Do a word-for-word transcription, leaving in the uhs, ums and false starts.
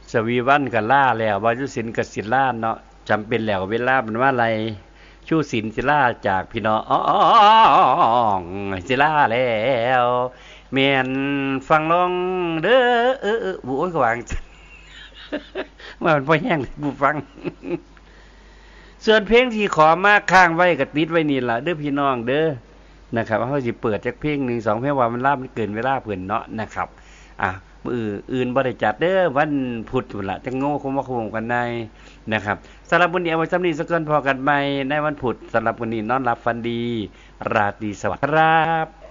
สวีวันก็ล่าแล้ววายุศิลป์ก็สิล่าเนาะจำเป็นแล้วเวลามันว่าอะไรชูศิลป์สิล่าจากพี่น้องสิล่าแล้วแม่นฟังลองเด้อเออๆโอ้ยก็วางมันบ่แห้งผู้ฟังส่วนเพลงที่ขอมาค้างไว้ก็ติดไว้นี่ล่ะเด้อพี่น้องเด้อนะครับเฮาสิเปิดจักเพลงหนึ่งสองเพลงว่ามันลามันเกินเวลาเพิ่นเนาะนะครับอ่ะมื้ออื่นบ่ได้จัดเด้อวันพุธพุ่นล่ะจังโง่คงมาคุมกันได้นะครับสำหรับวันนี้เอาไว้ซ้ำนี้สักก่อนพอกันใหม่ในวันพุธสำหรับวันนี้นอนหลับฝันดีราตรีสวัสดิ์ครับ